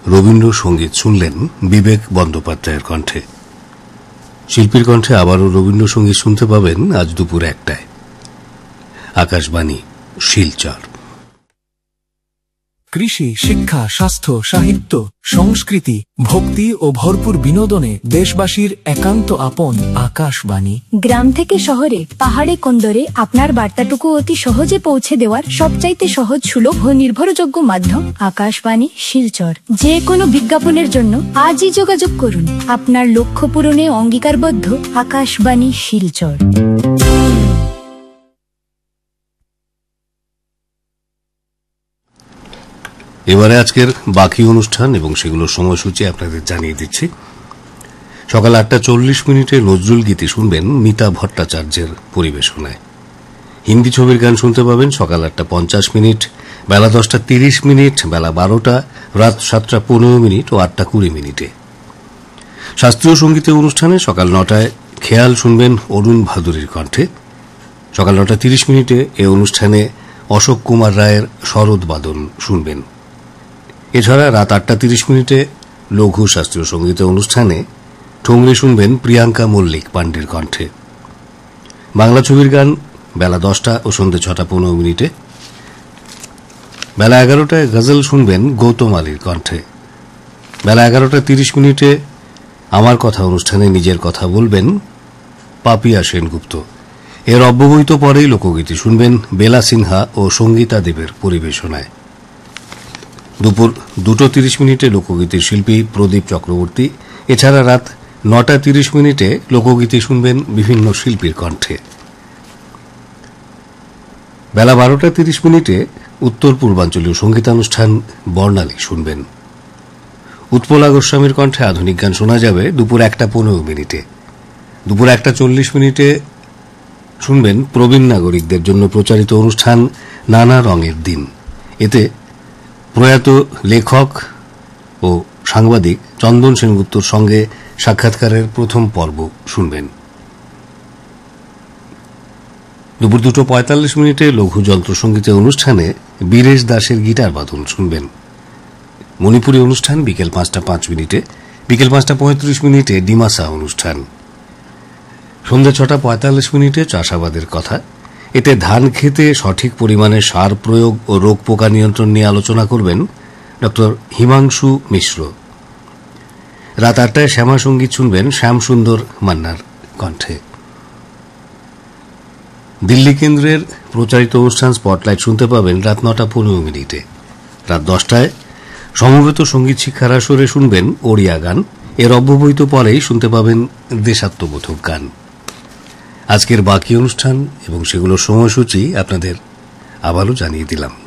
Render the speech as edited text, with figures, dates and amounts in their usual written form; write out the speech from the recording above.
রবীন্দ্রসঙ্গীত শুনলেন বিবেক বন্দ্যোপাধ্যায়ের কণ্ঠে। শিল্পীর কণ্ঠে আবারও রবীন্দ্রসঙ্গীত শুনতে পাবেন আজ দুপুর 1টায়। আকাশবাণী, শিলচর। কৃষি, শিক্ষা, স্বাস্থ্য, সাহিত্য, সংস্কৃতি, ভক্তি ও ভরপুর বিনোদনে দেশবাসীর একান্ত আপন আকাশবাণী। গ্রাম থেকে শহরে, পাহাড়ে কোন্দরে আপনার বার্তাটুকু অতি সহজে পৌঁছে দেওয়ার সবচাইতে সহজ, সুলভ ও নির্ভরযোগ্য মাধ্যম আকাশবাণী শিলচর। যে কোনো বিজ্ঞাপনের জন্য আজই যোগাযোগ করুন। আপনার লক্ষ্য পূরণে অঙ্গীকারবদ্ধ আকাশবাণী শিলচর। এবারে আজকের বাকি অনুষ্ঠান এবং সেগুলোর সময়সূচি আপনাদের জানিয়ে দিচ্ছি। সকাল 8:40 নজরুল গীতি শুনবেন মিতা ভট্টাচার্যের পরিবেশনায়। হিন্দি ছবির গান শুনতে পাবেন সকাল 8:50, বেলা 10:30, বেলা 12টা, রাত 7:15 ও 8:20। শাস্ত্রীয় সঙ্গীতের অনুষ্ঠানে সকাল 9টায় খেয়াল শুনবেন অরুণ ভাদুরীর কণ্ঠে। সকাল 9:30 এ অনুষ্ঠানে অশোক কুমার রায়ের শরৎ বাদন শুনবেন। এছাড়া রাত 8:30 লঘু শাস্ত্রীয় সঙ্গীতের অনুষ্ঠানে ঠোংরে শুনবেন প্রিয়াঙ্কা মল্লিক পাণ্ডের কণ্ঠে। বাংলা ছবির গান বেলা 10টা ও সন্ধ্যে 6:15। বেলা 11টায় গজল শুনবেন গৌতম আলীর কণ্ঠে। বেলা 11:30 আমার কথা অনুষ্ঠানে নিজের কথা বলবেন পাপিয়া সেনগুপ্ত। এর অব্যবহিত পরেই লোকগীতি শুনবেন বেলা সিনহা ও সঙ্গীতা দেবের পরিবেশনায়। দুপুর 2:30 লোকগীতির শিল্পী প্রদীপ চক্রবর্তী। এছাড়া রাত 9:30 লোকগীতি শুনবেন বিভিন্ন শিল্পীর কণ্ঠে। বেলা 12:30 উত্তর পূর্বাঞ্চলীয় সঙ্গীতানুষ্ঠান বর্ণালী শুনবেন। উৎপলা গোস্বামীর কণ্ঠে আধুনিক গান শোনা যাবে দুপুর 1:15। দুপুর 1:40 শুনবেন প্রবীণ নাগরিকদের জন্য প্রচারিত অনুষ্ঠান নানা রঙের দিন। এতে প্রয়াত লেখক ও সাংবাদিক চন্দন সেনগুপ্তর সঙ্গে সাক্ষাৎকারের প্রথম পর্ব শুনবেন। দুপুর 2:45 লঘু যন্ত্রসঙ্গীতের অনুষ্ঠানে বীরেশ দাসের গিটার বাদন শুনবেন। মণিপুরী অনুষ্ঠান বিকেল 5:05। বিকেল 5:35 ডিমাসা অনুষ্ঠান। সন্ধ্যা 6:45 চাষাবাদের কথা। এতে ধান খেতে সঠিক পরিমাণে সার প্রয়োগ ও রোগ পোকা নিয়ন্ত্রণ নিয়ে আলোচনা করবেন ডক্টর হিমাংশু মিশ্র। রাত 8টায় শ্যামা সঙ্গীত শুনবেন শ্যামসুন্দর মান্নার কণ্ঠে। দিল্লি কেন্দ্রের প্রচারিত অনুষ্ঠান স্পটলাইট শুনতে পাবেন রাত 9:15। রাত 10টায় সমবেত সঙ্গীত শিক্ষার আসরে শুনবেন ওড়িয়া গান। এর অব্যবহিত পরেই শুনতে পাবেন দেশাত্মবোধক গান। আজকের বাকি অনুষ্ঠান এবং সেগুলোর সময়সূচি আপনাদের আবারও জানিয়ে দিলাম।